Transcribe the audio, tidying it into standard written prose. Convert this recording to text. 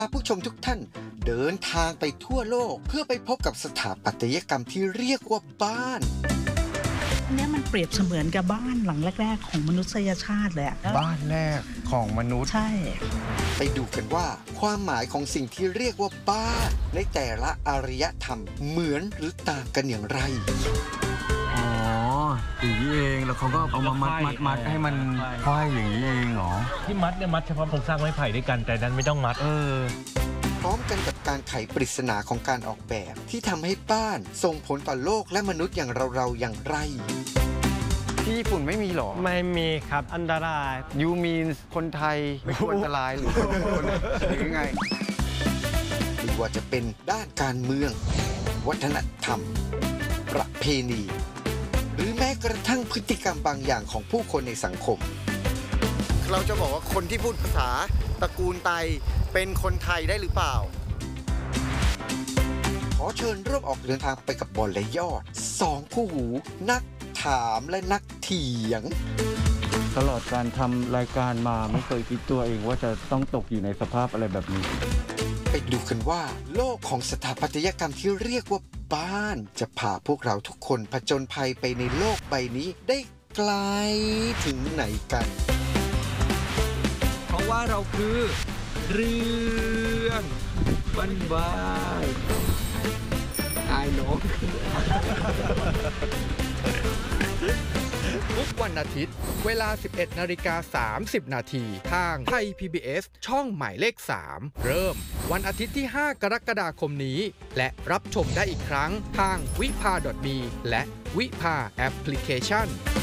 ผู้ชมทุกท่านเดินทางไปทั่วโลกเพื่อไปพบกับสถาปัตยกรรมที่เรียกว่าบ้านอันนี้มันเปรียบเสมือนกับบ้านหลังแรกๆของมนุษยชาติเลยอะบ้านแรกของมนุษย์ใช่ไปดูกันว่าความหมายของสิ่งที่เรียกว่าบ้านในแต่ละอารยธรรมเหมือนหรือต่างกันอย่างไรอ๋ออย่างนี้เองแล้วเขาก็เอามามัดให้มันไขว้อย่างนี้เองเหรอที่มัดเนี่ยมัดเฉพาะโครงสร้างไม้ไผ่ด้วยกันแต่นั้นไม่ต้องมัดพร้อมกันกับการไขปริศนาของการออกแบบที่ทำให้บ้านส่งผลต่อโลกและมนุษย์อย่างเราอย่างไรที่ญี่ปุ่นไม่มีหรอไม่มีครับอันตรายยูมีนคนไทยไม่ควรอันตรายหรือยังไงไม่ว่าจะเป็นด้านการเมืองวัฒนธรรมประเพณีหรือแม้กระทั่งพฤติกรรมบางอย่างของผู้คนในสังคมเราจะบอกว่าคนที่พูดภาษาตระกูลไตเป็นคนไทยได้หรือเปล่าขอเชิญร่วมออกเดินทางไปกับบอลและยอดสองคู่หูนักถามและนักเถียงตลอดการทำรายการมาไม่เคยคิดตัวเองว่าจะต้องตกอยู่ในสภาพอะไรแบบนี้ไปดูกันว่าโลกของสถาปัตยกรรมที่เรียกว่าบ้านจะพาพวกเราทุกคนผจญภัยไปในโลกใบนี้ได้ไกลถึงไหนกันเพราะว่าเราคือเรื่องบ้านไอ้น้องทุกวันอาทิตย์เวลา 11:30 นาทีทางไทย PBS ช่องหมายเลข 3 เริ่มวันอาทิตย์ที่ 5 กรกฎาคมนี้และรับชมได้อีกครั้งทางวิภา .me และวิภาแอปพลิเคชัน